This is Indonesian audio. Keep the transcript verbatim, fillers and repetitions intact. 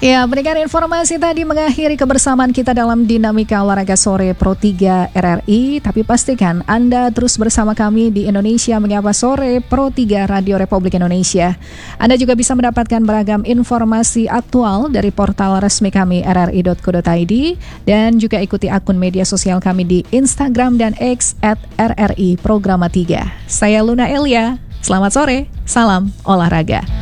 Ya, berikan informasi tadi mengakhiri kebersamaan kita dalam Dinamika Olahraga Sore Pro tiga R R I. Tapi pastikan Anda terus bersama kami di Indonesia Menyapa Sore Pro tiga Radio Republik Indonesia. Anda juga bisa mendapatkan beragam informasi aktual dari portal resmi kami r r i dot co dot i d dan juga ikuti akun media sosial kami di Instagram dan X at r r i programa tiga. Saya Luna Elia, selamat sore, salam olahraga.